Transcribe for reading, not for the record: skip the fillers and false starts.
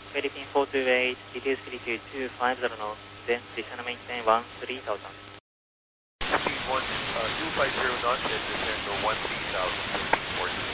Philippine 428, details 32250 knots, then descend maintain 13,000. 250 knots and descend to 13,000.